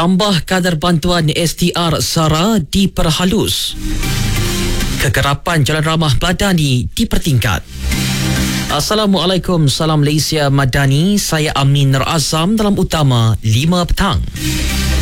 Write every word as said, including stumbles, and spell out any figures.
Tambah kadar bantuan S T R SARA diperhalus. Kekerapan Jalan Ramah Madani dipertingkat. Assalamualaikum, salam Malaysia Madani. Saya Amin Nur Azam dalam Utama lima petang.